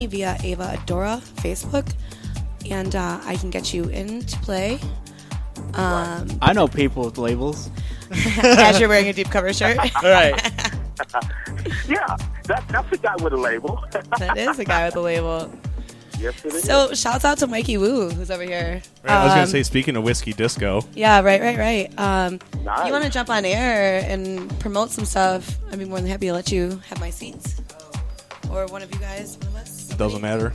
via Ava Adora Facebook, and I can get you in to play. I know people with labels. As you're wearing a deep cover shirt. Right. Yeah, that's a guy with a label. That is a guy with a label. Yes, it is. So shouts out to Mikey Woo, who's over here. Right, I was going to say, speaking of Whiskey Disco. Yeah, right. Nice. You want to jump on air and promote some stuff? I'd be more than happy to let you have my seats. Or one of you guys, one of us. Doesn't matter.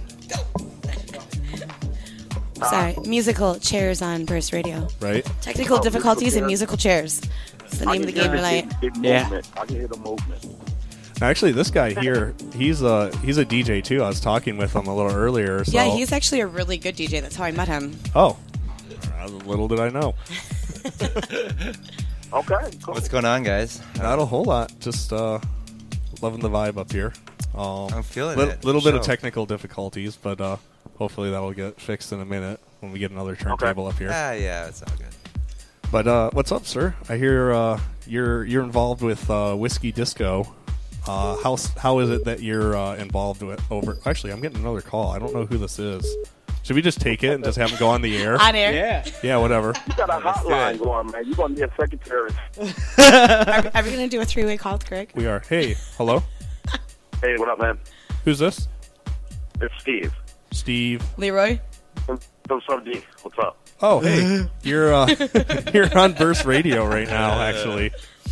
Sorry, musical chairs on Burst Radio. Right? Technical difficulties and musical chairs. It's the name of the game tonight. Yeah. I can hear the movement. Actually, this guy here, he's a DJ too. I was talking with him a little earlier. So. Yeah, he's actually a really good DJ. That's how I met him. Oh, little did I know. Okay, cool. What's going on, guys? Not a whole lot. Just loving the vibe up here. I'm feeling it. Little bit of technical difficulties, but hopefully that'll get fixed in a minute when we get another turntable up here. Yeah, it's all good. But what's up, sir? I hear you're involved with Whiskey Disco. How is it that you're involved with over? Actually, I'm getting another call. I don't know who this is. Should we just take it and just have him go on the air? On air? Yeah. Yeah, whatever. You got a hotline going, man. You're going to be a secretary. Are we going to do a three-way call with Greg? We are. Hey, hello? Hey, what up, man? Who's this? It's Steve. Steve. Leroy? From D. What's up? Oh, hey. You're you're on Burst Radio right now, actually.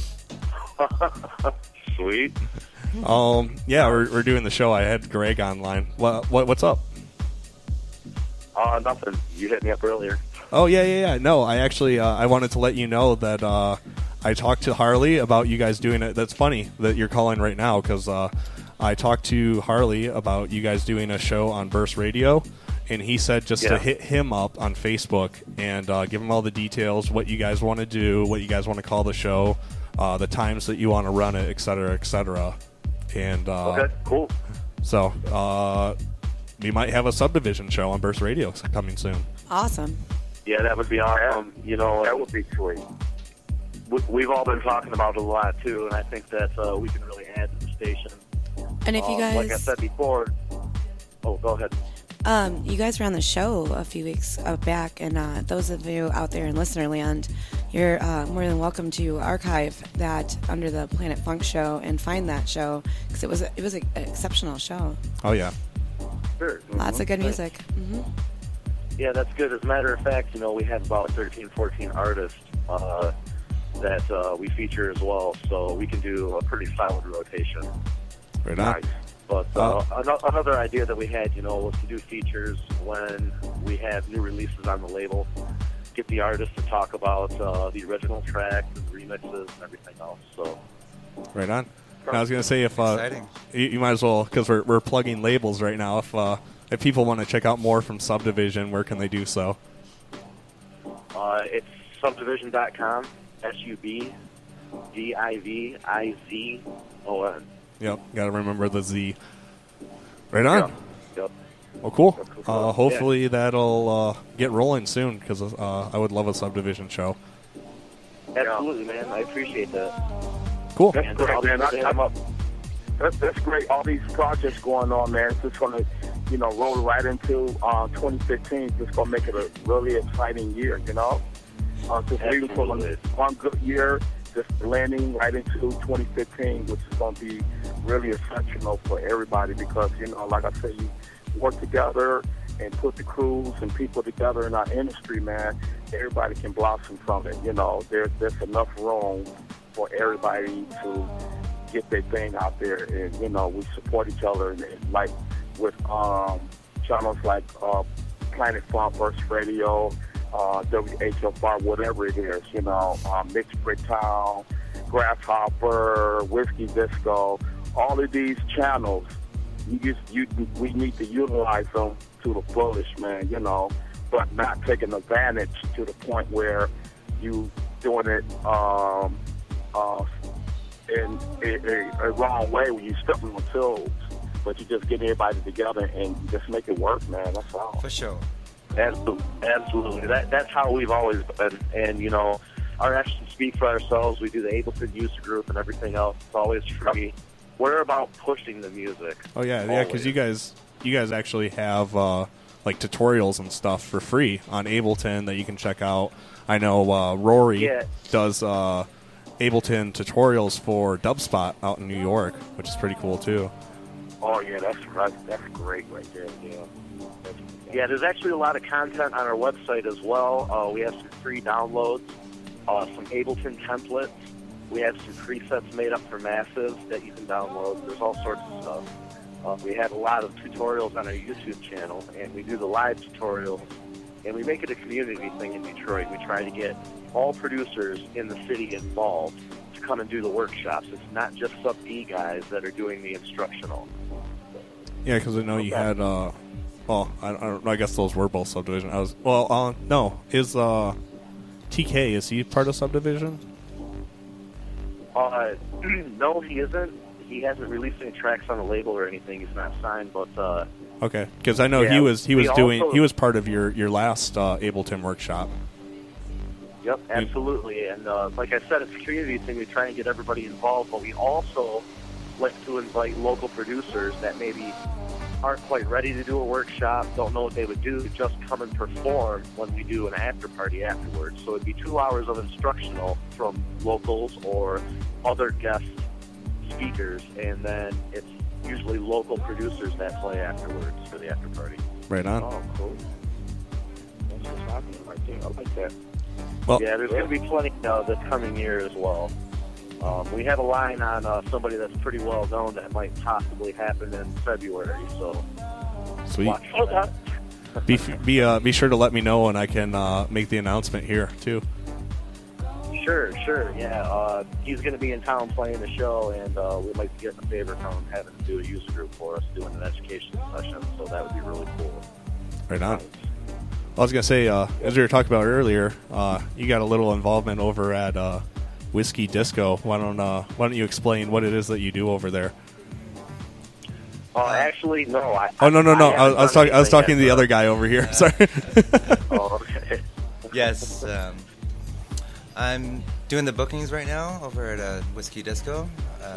Sweet. Yeah, we're doing the show. I had Greg online. What's up? Nothing. You hit me up earlier. Oh, yeah. No, I actually I wanted to let you know that I talked to Harley about you guys doing it. That's funny that you're calling right now because I talked to Harley about you guys doing a show on Burst Radio, and he said just to hit him up on Facebook and give him all the details, what you guys want to do, what you guys want to call the show, the times that you want to run it, et cetera, et cetera. And okay, cool. So we might have a subdivision show on Burst Radio coming soon. Awesome. Yeah, that would be awesome. You know, that would be sweet. We've all been talking about it a lot too, and I think that we can really add to the station. And if you guys, like I said before, go ahead. You guys were on the show a few weeks back, and those of you out there in listener land, you're more than welcome to archive that under the Planet Funk show and find that show because it was an exceptional show. Oh yeah, sure. Lots of good music. Mm-hmm. Yeah, that's good. As a matter of fact, we have about 13, 14 artists that we feature as well, so we can do a pretty solid rotation. Right on. Nice. But another idea that we had, was to do features when we have new releases on the label. Get the artists to talk about the original tracks and remixes and everything else. So, right on. I was going to say if you might as well, because we're plugging labels right now. If people want to check out more from Subdivision, where can they do so? It's subdivision.com. SUBDIVIZON. Yep, got to remember the Z. Right on. Yep. Well, cool. Hopefully that'll get rolling soon because I would love a Subdivision show. Absolutely, man. I appreciate that. Cool. That's great, man. That's great. All these projects going on, man. It's just going to, roll right into 2015. It's just going to make it a really exciting year, Just leaving for one good year, just landing right into 2015, which is going to be really exceptional for everybody because, like I said, you work together and put the crews and people together in our industry, man. Everybody can blossom from it. There's enough room for everybody to get their thing out there, and we support each other, and like with channels like Planet Funk, Burst Radio, WHFR, whatever it is, Mixed Bricktown, Grasshopper, Whiskey Disco, all of these channels, we need to utilize them to the fullest, man, but not taking advantage to the point where you doing it in a wrong way when you step on toes, but you just get everybody together and just make it work, man. That's all. For sure. Absolutely. That's how we've always been. And, our actions speak for ourselves. We do the Ableton User Group and everything else. It's always free. We're about pushing the music. Oh, yeah, because you guys you guys actually have like tutorials and stuff for free on Ableton that you can check out. I know Rory does Ableton tutorials for Dubspot out in New York, which is pretty cool too. Oh yeah, that's great right there. Yeah, there's actually a lot of content on our website as well. We have some free downloads, some Ableton templates. We have some presets made up for Massive that you can download. There's all sorts of stuff. We have a lot of tutorials on our YouTube channel, and we do the live tutorials, and we make it a community thing in Detroit. We try to get all producers in the city involved to come and do the workshops. It's not just sub-D guys that are doing the instructional. Yeah, because I know you had, well, I don't know, I guess those were both Subdivision. No, is TK, is he part of Subdivision? No, he isn't. He hasn't released any tracks on the label or anything. He's not signed, but okay, because I know he was part of your last Ableton workshop. Yep, absolutely. And like I said, it's a community thing. We try and get everybody involved, but we also like to invite local producers that maybe aren't quite ready to do a workshop, don't know what they would do, just come and perform when we do an after party afterwards. So it'd be 2 hours of instructional from locals or other guest speakers, and then it's usually local producers that play afterwards for the after party. Right on. Oh, cool. That's what's happening right there. I like that. Well, yeah, there's going to be plenty this coming year as well. We have a line on somebody that's pretty well known that might possibly happen in February. So sweet. Watch for that. Be sure to let me know, and I can make the announcement here too. Sure. Yeah, he's going to be in town playing the show, and we'd like to get a favor from him having to do a user group for us, doing an education session. So that would be really cool. Right on. I was going to say, as we were talking about earlier, you got a little involvement over at Whiskey Disco. Why don't you explain what it is that you do over there? Actually, no. No. I was talking to the other guy over here. Sorry. Oh, okay. Yes, I'm doing the bookings right now over at Whiskey Disco,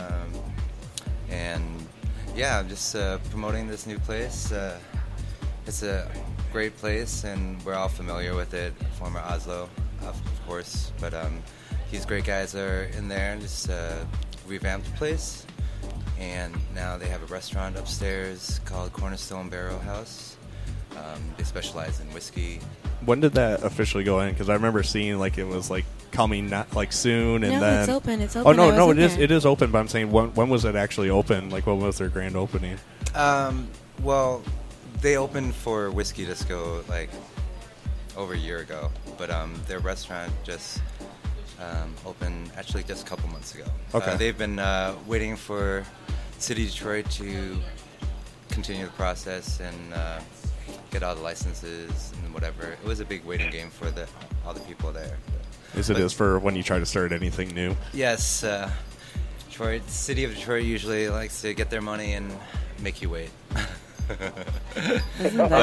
and yeah, I'm just promoting this new place. It's a great place, and we're all familiar with it. Former Oslo, of course, but these great guys are in there and just revamped the place. And now they have a restaurant upstairs called Cornerstone Barrel House. They specialize in whiskey. When did that officially go in? Because I remember seeing like it was like coming soon, and then it's open. It's open. Oh no, it is open. But I'm saying when was it actually open? Like when was their grand opening? Well, they opened for Whiskey Disco like over a year ago, but their restaurant just opened actually just a couple months ago. Okay. They've been waiting for City of Detroit to continue the process and get all the licenses and whatever. It was a big waiting game for all the people there. It is for when you try to start anything new. Yes, Detroit, City of Detroit usually likes to get their money and make you wait. Isn't that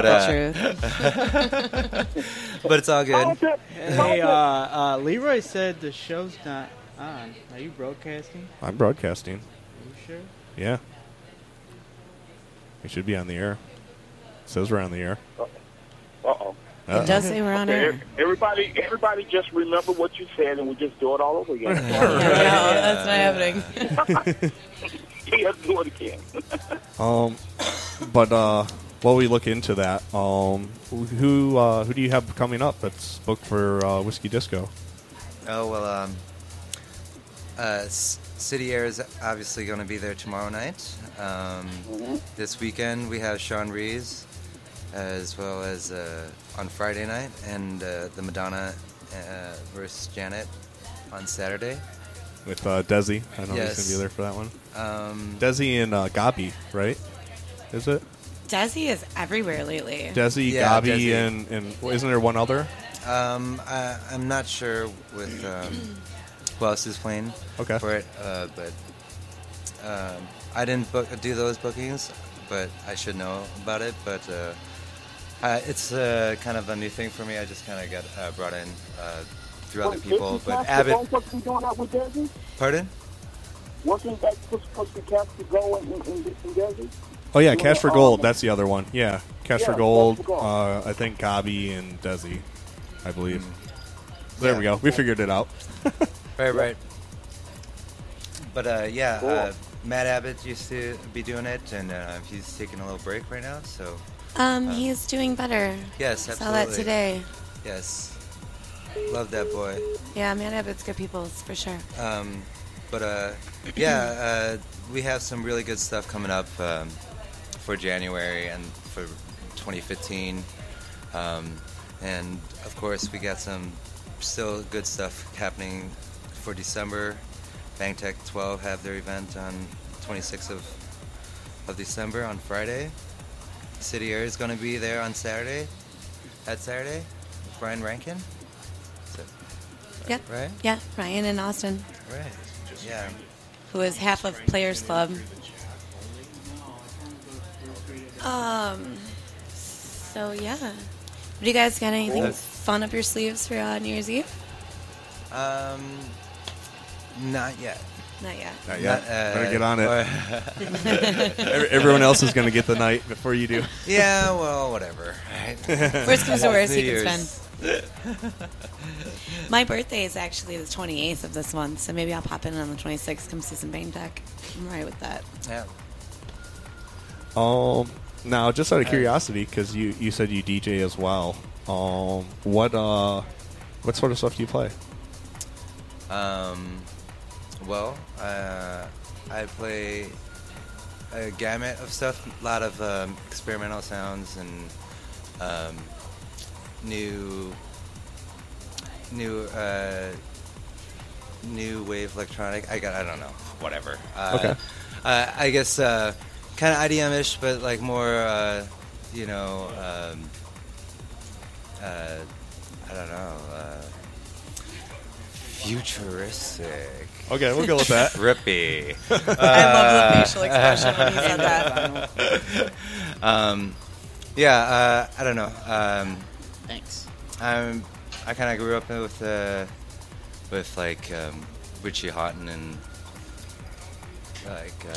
the truth? But it's all good. Hey, Leroy said the show's not on. Are you broadcasting? I'm broadcasting. Are you sure? Yeah. We should be on the air. It says we're on the air. Uh-oh. It does say we're on air. Everybody just remember what you said, and we just do it all over again. No, that's not happening. Yeah, do it again. But while we look into that, who do you have coming up that's booked for Whiskey Disco? Oh, well, City Air is obviously going to be there tomorrow night. This weekend we have Sean Rees, as well as on Friday night, and the Madonna versus Janet on Saturday. With Desi. I know Yes. he's going to be there for that one. Desi and Gabi, right? Is it? Desi is everywhere lately. Desi, Yeah, Gabi, Desi. and isn't there one other? I'm not sure with who else is playing Okay. for it, but I didn't do those bookings, but I should know about it. But it's kind of a new thing for me. I just kind of got brought in through other people. But Abbott, Wasn't pardon? that supposed to be cast to go in Jersey? Oh yeah, Cash for Gold. That's the other one. Yeah, Cash for Yeah, Gold. Cash for Gold. I think Gabi and Desi, I believe. There Yeah. we go. We figured it out. Right. But Cool. Matt Abbott used to be doing it, and he's taking a little break right now. So He's doing better. yes, Saw absolutely. that today. Yes, love that boy. Yeah, man, Abbott's good people for sure. We have some really good stuff coming up for January and for 2015. And of course, we got some still good stuff happening for December. Bangtech 12 have their event on 26th of December on Friday. City Air is going to be there on Saturday. That Saturday, with Brian Rankin. Is that Yep. right? Yeah, Ryan and Austin, Right. Yeah. who is half of Players Club. So yeah. Do you guys got anything Cool. fun up your sleeves for New Year's Eve? Not yet. Not yet. Not yet. Not, Better get on it. or- Everyone else is going to get the night before you do. yeah, well, whatever. Right? Worst comes to worst, New you can Year's. spend. My birthday is actually the 28th of this month, so maybe I'll pop in on the 26th, come see some Bang Tech. I'm right with that. Yeah. Now, just out of curiosity, because you said you DJ as well. What sort of stuff do you play? I play a gamut of stuff, a lot of experimental sounds and new wave electronic. I don't know, whatever. Okay. I guess kind of IDM-ish, but like more, I don't know, futuristic. Okay, we'll go with that. Trippy. I love the facial expression when he said that. I don't know. Thanks. I kind of grew up with like Richie Houghton and like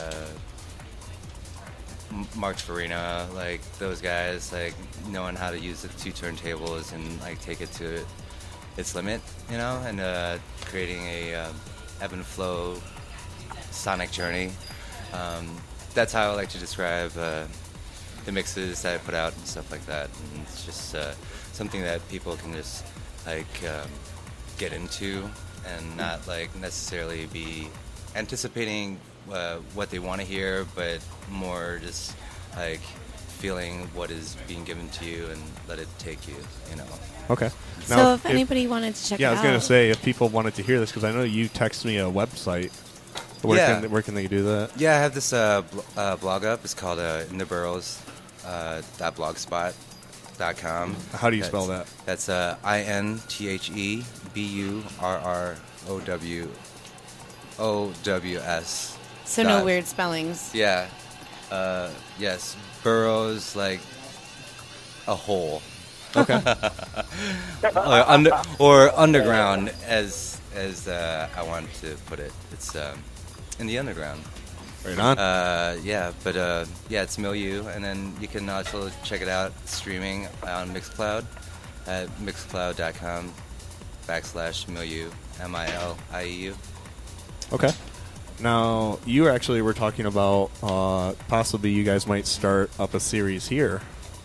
Mark Farina, like those guys, like knowing how to use the two turntables and like take it to its limit, you know, and creating a ebb and flow sonic journey. That's how I like to describe the mixes that I put out and stuff like that. And it's just something that people can just like get into and not like necessarily be anticipating what they want to hear, but more just like feeling what is being given to you and let it take you, you know. Okay. So if anybody wanted to check it yeah, out. I was going to say, if people wanted to hear this, because I know you text me a website. Where can they do that? Yeah, I have this blog up. It's called In the Burrows .blogspot.com. How do you spell that? That's INTHEBURROWOWS. So no weird spellings. Yeah. Yes. Burrows, like a hole. Okay. or underground, as I want to put it. It's in the underground. Right on. It's Milieu, and then you can also check it out streaming on Mixcloud at mixcloud.com/Milieu, MILIEU. Okay. Now, you actually were talking about possibly you guys might start up a series here.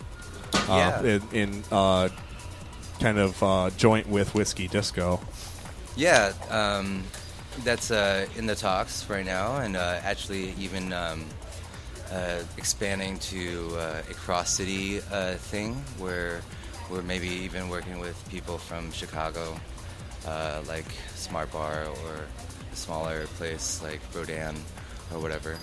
In kind of joint with Whiskey Disco. Yeah, that's in the talks right now, and actually even expanding to a cross-city thing where we're maybe even working with people from Chicago, like Smart Bar, or a smaller place like Rodan or whatever.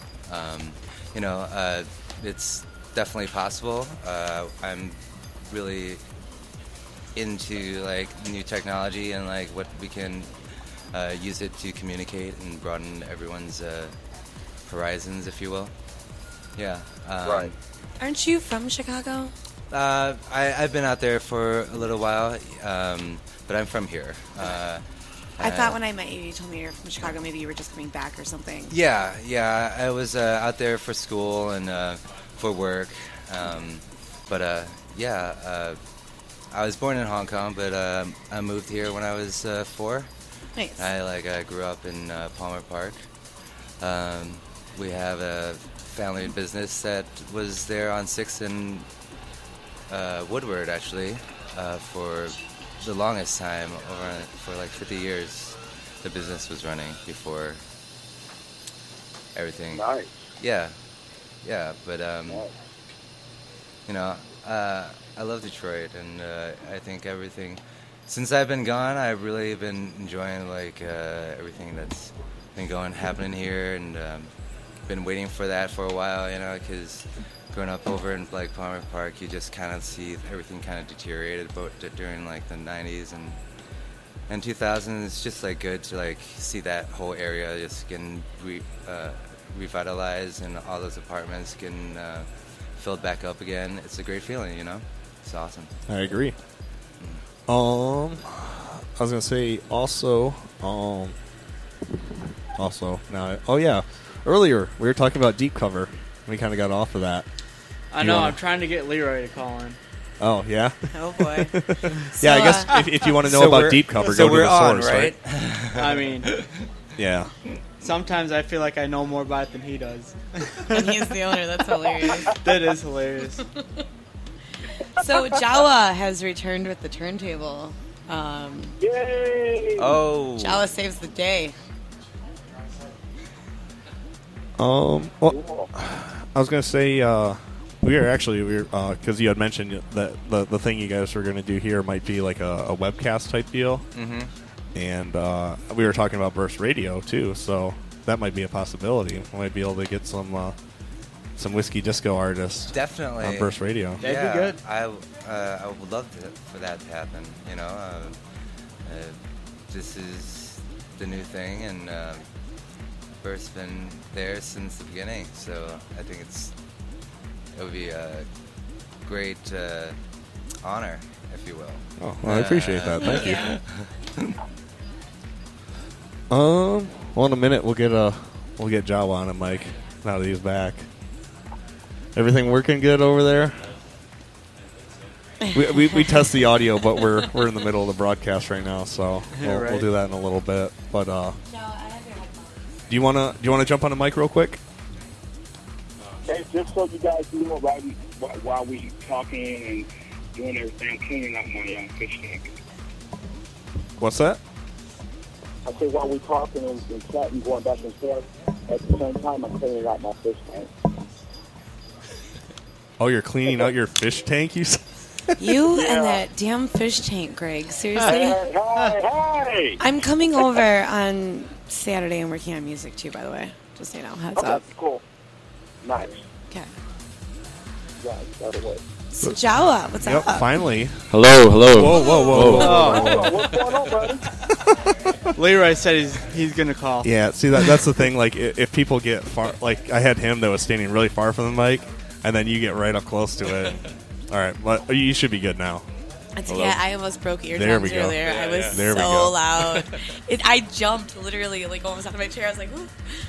It's definitely possible. I'm really into like new technology and like what we can use it to communicate and broaden everyone's horizons, if you will. Yeah. Right. Aren't you from Chicago? I've been out there for a little while, but I'm from here. I thought when I met you, you told me you're from Chicago. Maybe you were just coming back or something. Yeah. I was out there for school and for work. But I was born in Hong Kong, but I moved here when I was 4. Nice. I grew up in Palmer Park. We have a family business that was there on 6th and Woodward, actually, for the longest time, for like 50 years. The business was running before everything. Nice. Yeah, but Nice. you know, I love Detroit, and I think everything. Since I've been gone, I've really been enjoying like everything that's been happening here, and been waiting for that for a while, because growing up over in like Palmer Park, you just kind of see everything kind of deteriorated during like the 90s and 2000s. It's just like good to like see that whole area just getting revitalized, and all those apartments getting filled back up again. It's a great feeling, It's awesome. I agree. I was gonna say also now. Oh yeah, earlier we were talking about Deep Cover. We kind of got off of that. I know. I'm trying to get Leroy to call in. Oh yeah. Oh boy. Yeah, I guess if you want to know about Deep Cover, go to the source, right? I mean, Yeah. sometimes I feel like I know more about it than he does. And he's the owner. That's hilarious. That is hilarious. So Jawa has returned with the turntable. Yay! Oh, Jawa saves the day. Well, I was gonna say we were because you had mentioned that the thing you guys were gonna do here might be like a webcast type deal, and we were talking about Burst Radio too, so that might be a possibility. We might be able to get some whiskey disco artists definitely on Burst Radio. That'd be good. I would love for that to happen. This is the new thing, and Burst's been there since the beginning, so I think it would be a great honor, if you will. Oh, well, I appreciate that. Thank you. Yeah. Well, in a minute we'll get Jawa on a mic now that he's back. Everything working good over there? We test the audio, but we're in the middle of the broadcast right now, so we'll do that in a little bit. But do you wanna jump on the mic real quick? Hey, just so you guys know, while we talking and doing everything, I'm cleaning out my fish tank. What's that? I say while we talking and chatting, going back and forth, at the same time, I'm cleaning out my fish tank. Oh, you're cleaning out your fish tank, you said? You and that damn fish tank, Greg. Seriously? Hey! I'm coming over on Saturday and working on music too, by the way. Just so you know, heads up. Cool. Nice. Okay. Yeah, by the way. So Jawa, what's Yep, up? finally. Hello. Whoa. What's going on, buddy? Leroy said he's gonna call. Yeah, see, that's the thing. Like, if people get far, like, I had him that was standing really far from the mic, and then you get right up close to it. All right, but you should be good now. Yeah, I almost broke There we eardrums go. earlier. I was There we so go. loud. I jumped literally like almost out of my chair. I was like, ooh.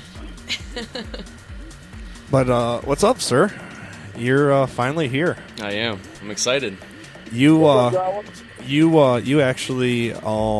But what's up, sir? You're finally here. I am. I'm excited. You actually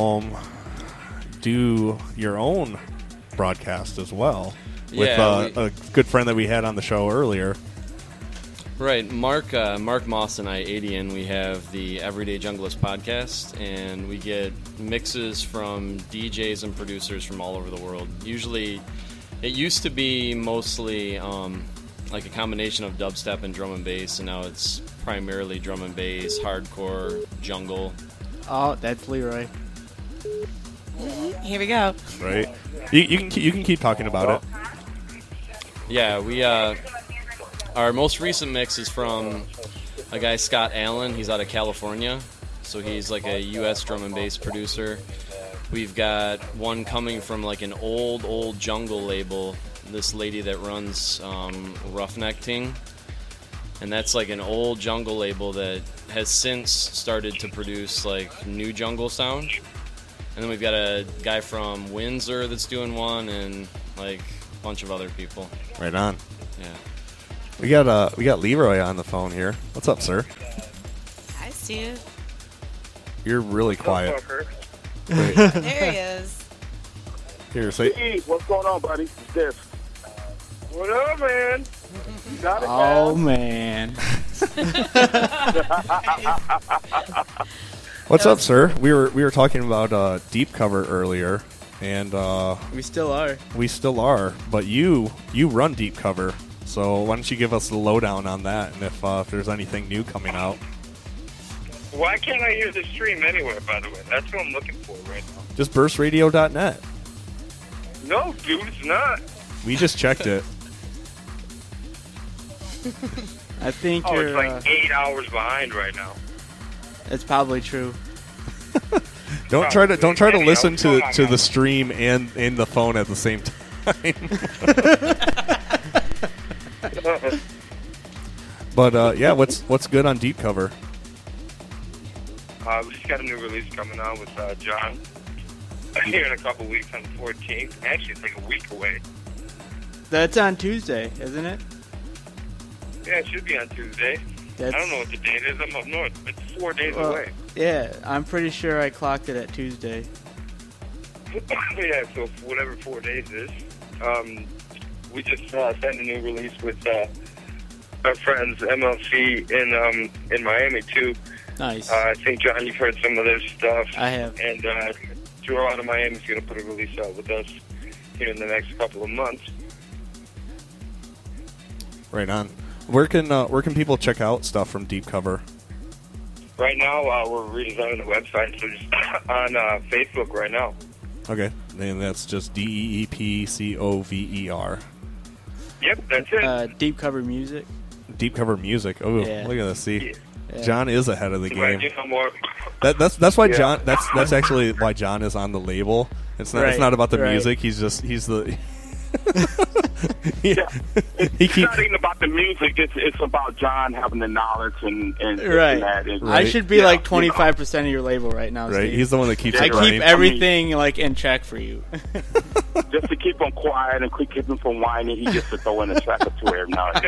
do your own broadcast as well with Yeah, a good friend that we had on the show earlier. Right, Mark Moss and I, Adian, we have the Everyday Junglist podcast, and we get mixes from DJs and producers from all over the world. Usually, it used to be mostly like a combination of dubstep and drum and bass, and now it's primarily drum and bass, hardcore, jungle. Oh, that's Leroy. Here we go. Right? You can keep talking about it. Yeah, we our most recent mix is from a guy, Scott Allen. He's out of California, so he's like a U.S. drum and bass producer. We've got one coming from like an old jungle label, this lady that runs Roughneck Ting, and that's like an old jungle label that has since started to produce like new jungle sound. And then we've got a guy from Windsor that's doing one, and like a bunch of other people. Right on. Yeah. We got Leroy on the phone here. What's up, sir? Hi, Steve. You're really quiet. Wait, There he is. here, say. Steve, what's going on, buddy? It's this. What up, man? You got it, Oh man. man. What's up, sir? We were talking about Deep Cover earlier, and We still are. we still are. But you run Deep Cover, so why don't you give us the lowdown on that, and if there's anything new coming out? Why can't I hear the stream anywhere, by the way? That's what I'm looking for right now. Just burstradio.net. No, dude, it's not. We just checked it. I think Oh, you're. it's like 8 hours behind right now. It's probably true. Don't try to Anyhow, listen what's going on, to the guys? stream and the phone at the same time. But yeah, what's good on Deep Cover? We just got a new release coming out with John here in a couple weeks on the 14th. Actually, it's like a week away. That's on Tuesday, isn't it? Yeah, it should be on Tuesday. That's, I don't know what the date is. I'm up north. It's 4 days Well, away. Yeah, I'm pretty sure I clocked it at Tuesday. Yeah, so whatever 4 days is. We just sent a new release with our friends MLC in Miami too. Nice. I think, John, you've heard some of their stuff. I have. And Joe out of Miami is going to put a release out with us here in the next couple of months. Right on. Where can people check out stuff from Deep Cover? Right now, we're redesigning the website, so just on Facebook right now. Okay, and that's just DEEPCOVER. Yep, that's it. Deep Cover Music. Deep Cover Music. Oh, Yeah. look at this. See, Yeah. Yeah. John is ahead of the Right, game. you know more. That's why Yeah. John. That's actually why John is on the label. It's not. It's Right, not about the right. music. He's the. Yeah. He It's keeps. not even about the music. It's about John having the knowledge and this Right. and that. And, Right. I should be Yeah, like you 25% of your label right now, Right, Steve. he's the one that keeps Yeah, I it keep running. everything like in check for you. just to keep him quiet and keep him from whining, he gets to throw in a track or two every now and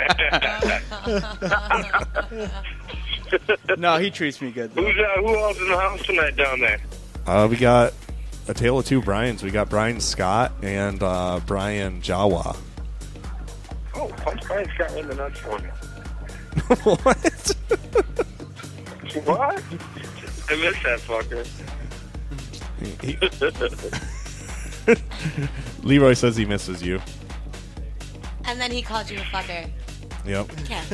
then. No, he treats me good. Though. Who else in the house tonight down there? We got a tale of two Brians. We got Brian Scott and Brian Jawa. Oh, punch Brian Scott in the nuts for me. What? What? I missed that fucker. Leroy says he misses you. And then he called you a fucker. Yep.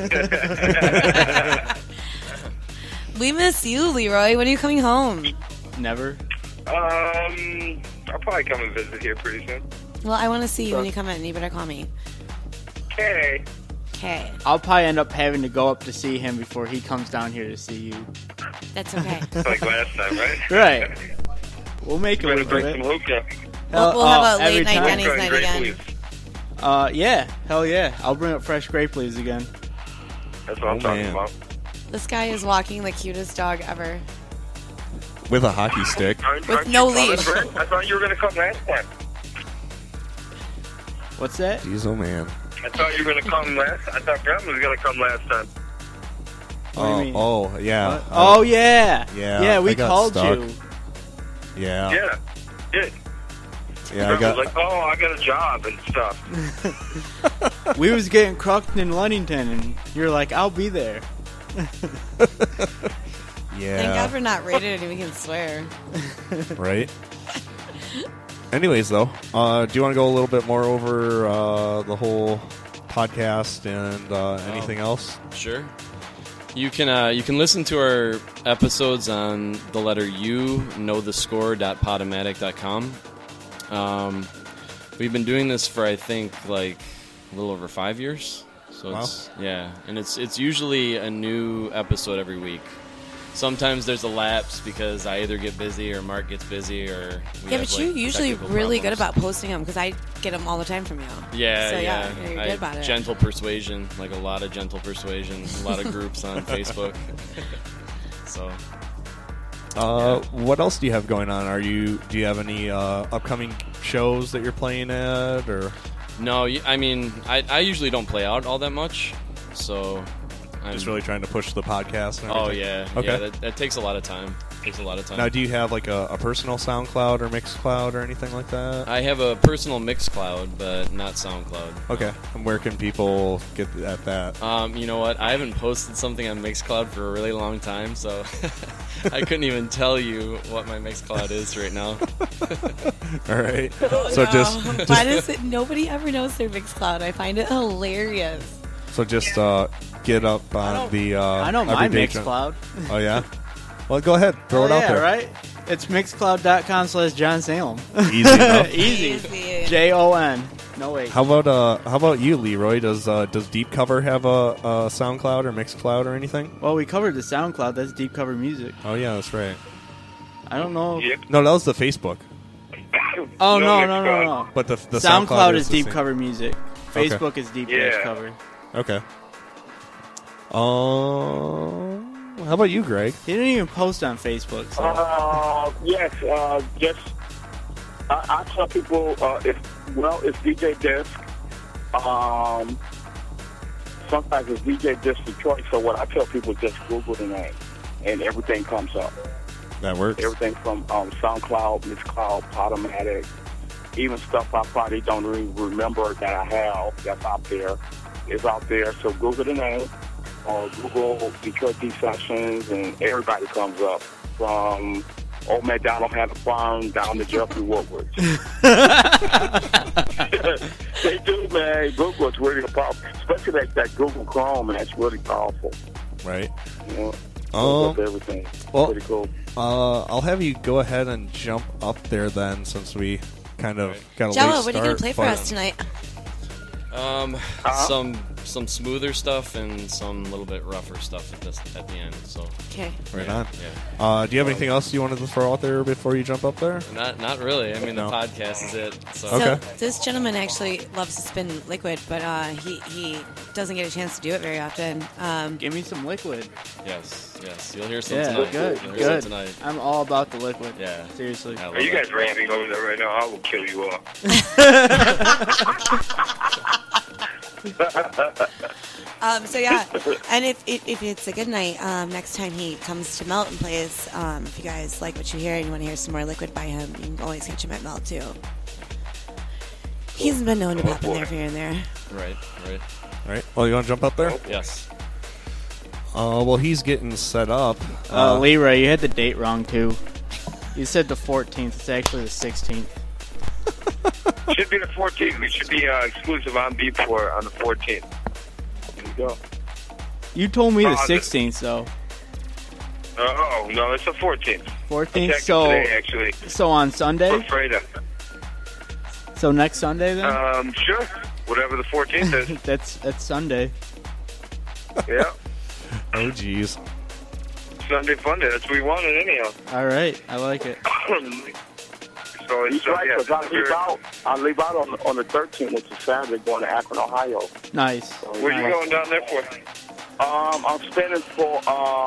Okay. We miss you, Leroy. When are you coming home? Never. I'll probably come and visit here pretty soon. Well, I want to see you when you come in. You better call me. Okay. Okay. I'll probably end up having to go up to see him before he comes down here to see you. That's okay. Like last time, right? Right. We'll make it Better work bring of some it. hookah. We'll have a every late night time. Denny's Going night great, again. please. Yeah. Hell yeah. I'll bring up fresh grape leaves again. That's what I'm Oh, talking man. about. This guy is walking the cutest dog ever. With a hockey stick. With no leash. I thought you were going to come last time. What's that? Jeez, oh man. I thought you were going to come last. I thought Grandma was going to come last time. What do you mean? Oh, yeah. What? Oh yeah. Yeah, Yeah, I we got called stuck. you. Yeah. Yeah. Yeah. Yeah, I Grandma got. was like, oh, I got a job and stuff. We was getting crooked in Ludington, and you're like, I'll be there. Yeah. Thank God we're not rated and we can swear. Right? Anyways, though, do you want to go a little bit more over the whole podcast and anything else? Sure. You can listen to our episodes on the letter U, knowthescore.podomatic.com. We've been doing this for I think like a little over 5 years. So Wow. it's usually a new episode every week. Sometimes there's a lapse because I either get busy or Mark gets busy or we Yeah, have, but you're like, usually technical really good problems. about posting them because I get them all the time from you. Yeah, So, yeah. you're good about it. Gentle persuasion, like a lot of gentle persuasion, a lot of groups on Facebook. So, What else do you have going on? Do you have any upcoming shows that you're playing at, or? no, I mean, I usually don't play out all that much. so I'm Just really trying to push the podcast. And Oh everything? yeah, Okay. yeah. That takes a lot of time. Now, do you have like a personal SoundCloud or Mixcloud or anything like that? I have a personal Mixcloud, but not SoundCloud. Okay. And where can people get at that? You know what? I haven't posted something on Mixcloud for a really long time, so I couldn't even tell you what my Mixcloud is right now. All right. So just Why does it? Nobody ever knows their Mixcloud. I find it hilarious. So just get up on the. I know my Everyday Mixcloud. Oh yeah. Well, go ahead. Throw it out there. Right? It's mixcloud.com/John Salem. Easy enough. Easy. Easy. Jon. No wait. How about you, Leroy? Does Deep Cover have a SoundCloud or Mixcloud or anything? Well, we covered the SoundCloud. That's Deep Cover Music. Oh yeah, that's right. I don't know. Yep. No, that was the Facebook. Oh no. Mixcloud. But the SoundCloud is the Deep same. Cover Music. Okay. Facebook is Deep Yeah. Cover. Okay. How about you, Greg? He didn't even post on Facebook. So. Yes, just I tell people it's DJ Disc. Sometimes it's DJ Disc Detroit. So what I tell people, just Google the name, and everything comes up. That works. Everything from SoundCloud, Mixcloud, Podomatic, even stuff I probably don't even remember that I have that's out there is out there. So Google the name or Google Detroit D Sessions, and everybody comes up from Old MacDonald had a farm down to Jeffrey Woodward. They do, man. Google is really powerful, especially that Google Chrome, man. It's really powerful. Right. You know, Oh. everything. Well, Pretty cool. I'll have you go ahead and jump up there then, since we kind of got a Jello, late what are you going start, to play for but- us tonight? Some smoother stuff and some little bit rougher stuff at the end. So Okay. Right yeah, on. Yeah. Do you have anything else you wanted to throw out there before you jump up there? Not really. I mean, No. the podcast is it. So. Okay. So this gentleman actually loves to spin liquid, but he doesn't get a chance to do it very often. Give me some liquid. Yes. You'll hear some Yeah, tonight. good, You'll hear good. some tonight. I'm all about the liquid. Yeah. Seriously. I love Are you that. guys ranting over there right now? I will kill you all. So yeah, and if it's a good night, next time he comes to Melt and plays, if you guys like what you hear and you want to hear some more liquid by him, you can always catch him at Melt too. He's been known to pop in there here and there. Right. All right. Well, you want to jump up there? Yes. Well, he's getting set up. Leroy, you had the date wrong too. You said the 14th. It's actually the 16th. Should be the 14th. We should be exclusive on Beatport on the 14th. There you go. You told me the Oh, 16th, though. Oh, no, it's the 14th. 14th. Checked So, today, actually. so on Sunday. For Freda. So next Sunday then. Sure. Whatever the 14th is. That's Sunday. Yeah. Oh, geez. Sunday fun day. That's what we wanted anyhow. All right, I like it. So it's He's right, yeah, 'cause I leave out on the 13th, which is Saturday, going to Akron, Ohio. Nice. Where you going down there for? I'm spinning for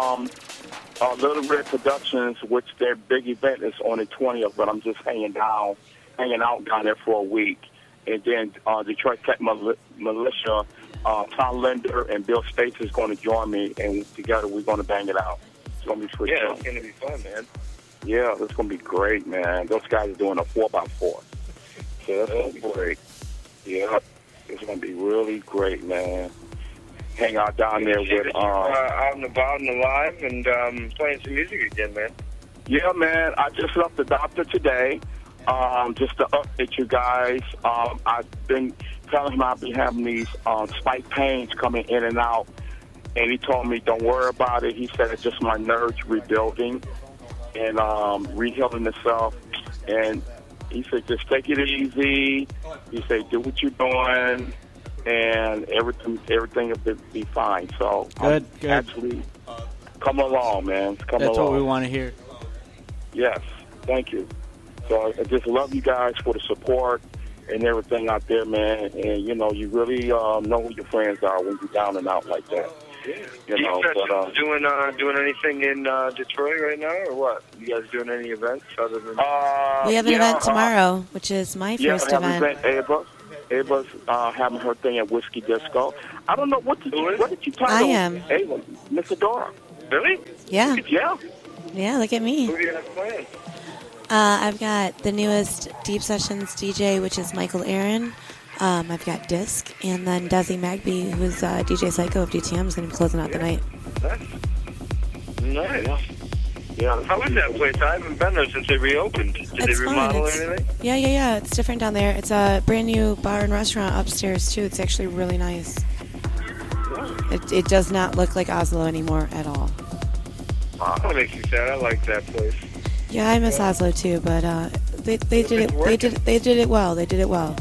Little Red Productions, which their big event is on the 20th, but I'm just hanging out down there for a week. And then Detroit Tech Militia, Tom Linder and Bill States is going to join me, and together we're going to bang it out. It's going to be pretty Yeah, fun. it's going to be fun, man. Yeah, it's going to be great, man. Those guys are doing a 4x4. So that's going to be great. Yeah, it's going to be really great, man. Hang out down there See with... that you're, out and about and alive and playing some music again, man. Yeah, man. I just left the doctor today. Just to update you guys, I've been telling him I've been having these spike pains coming in and out, and he told me don't worry about it. He said it's just my nerves rebuilding and rehealing itself, and he said just take it easy. He said do what you're doing, and everything will be fine. So Good. actually, come along, man. Come That's along. what we want to hear. Yes, thank you. So I just love you guys for the support and everything out there, man. And, you know, you really know who your friends are when you're down and out like that. Yeah. You know, but, doing anything in Detroit right now, or what? You guys doing any events other than? We have an event tomorrow, which is my first I have event. an event, Ava's having her thing at Whiskey Disco. I don't know what did you title? I am. Ava, Miss Adora. Really? Yeah. Yeah. Yeah, look at me. Who do you have playing? I've got the newest Deep Sessions DJ, which is Michael Aaron. I've got Disc, and then Desi Magby, who's DJ Psycho of DTM, is going to be closing out the night. Nice. Yeah. How is that place? I haven't been there since they reopened. Did It's they fun. remodel or It's- anything? Yeah. It's different down there. It's a brand new bar and restaurant upstairs, too. It's actually really nice. It does not look like Oslo anymore at all. That makes me sad. I like that place. Yeah, I miss Oslo, too, but they did it. They did it well. They did it well.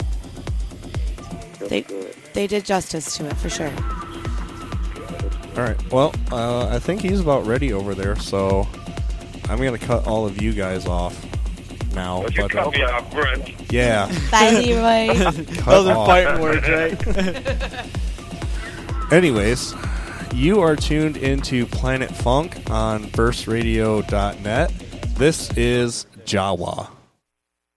They did justice to it for sure. All right. Well, I think he's about ready over there, so I'm going to cut all of you guys off now. Don't you cut me off, Brent. Yeah. Bye, Leroy. Those are off. fighting words, right? Anyways, you are tuned into Planet Funk on burstradio.net. This is Jawa.